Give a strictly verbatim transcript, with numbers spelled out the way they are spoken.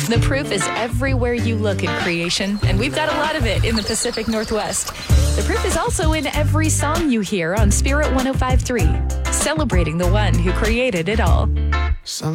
The proof is everywhere you look in creation, and we've got a lot of it in the Pacific Northwest. The proof is also in every song you hear on Spirit one oh five point three, celebrating the one who created it all. Some